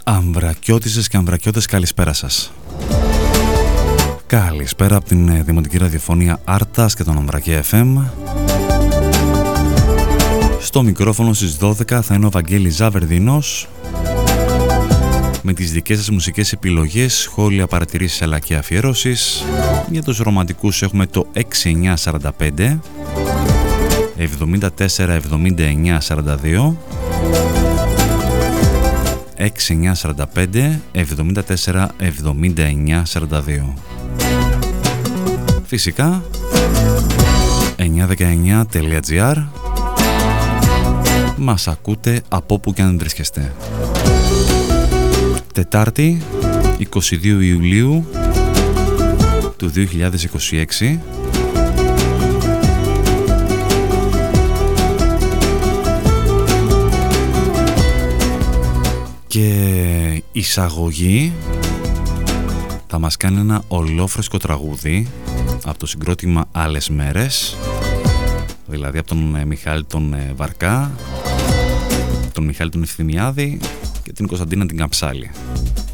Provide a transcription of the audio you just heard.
Αμβρακιώτισσες και αμβρακιώτες, καλησπέρα σας. Καλησπέρα από την Δημοτική Ραδιοφωνία Άρτας και τον Αμβρακέ FM. Στο μικρόφωνο στις 12 θα είναι ο Βαγγέλης Ζαβερδίνος με τις δικές σας μουσικές επιλογές, σχόλια, παρατηρήσεις αλλά και αφιερώσεις. Για τους ρομαντικούς έχουμε το 6945 74 79 42 6945 74 79 42. Φυσικά 919.gr. Μας ακούτε από όπου και αν βρίσκεστε. Τετάρτη 22 Ιουλίου του 2026. Και εισαγωγή θα μας κάνει ένα ολόφρεσκο τραγούδι από το συγκρότημα Άλλες Μέρες, δηλαδή από τον Μιχάλη τον Βαρκά, τον Μιχάλη τον Ευθυμιάδη και την Κωνσταντίνα την Καψάλη.